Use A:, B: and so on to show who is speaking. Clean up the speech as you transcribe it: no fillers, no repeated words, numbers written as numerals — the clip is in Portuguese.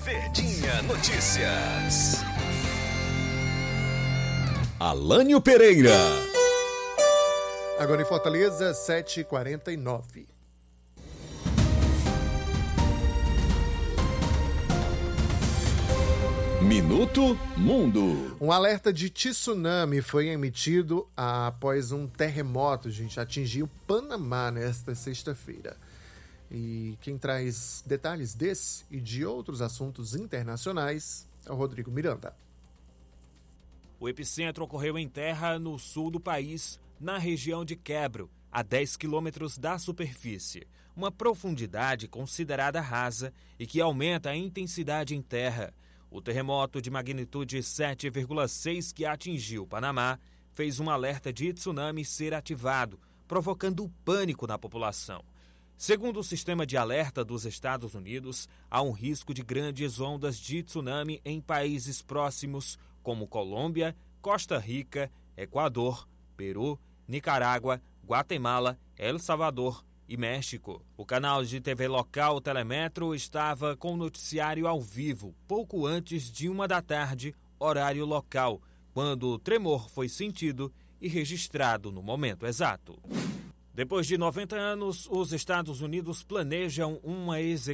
A: Verdinha Notícias. Alânio Pereira.
B: Agora em Fortaleza, 7h49.
A: Minuto Mundo.
B: Um alerta de tsunami foi emitido após um terremoto, atingir o Panamá nesta sexta-feira. E quem traz detalhes desse e de outros assuntos internacionais é o Rodrigo Miranda.
C: O epicentro ocorreu em terra no sul do país, na região de Quebro, a 10 quilômetros da superfície. Uma profundidade considerada rasa e que aumenta a intensidade em terra. O terremoto de magnitude 7,6 que atingiu o Panamá fez um alerta de tsunami ser ativado, provocando pânico na população. Segundo o sistema de alerta dos Estados Unidos, há um risco de grandes ondas de tsunami em países próximos, como Colômbia, Costa Rica, Equador, Peru, Nicarágua, Guatemala, El Salvador e México. O canal de TV local Telemetro estava com o noticiário ao vivo, pouco antes de 1h, horário local, quando o tremor foi sentido e registrado no momento exato. Depois de 90 anos, os Estados Unidos planejam uma execução